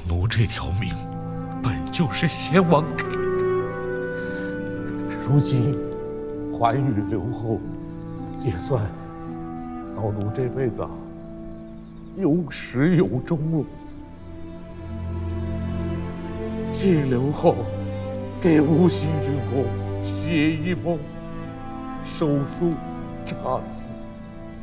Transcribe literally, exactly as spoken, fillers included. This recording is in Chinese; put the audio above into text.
奴这条命本就是先王给的， 如今还与刘后，也算老奴这辈子有始有终了。谢刘后给无心之功写一封手书查字。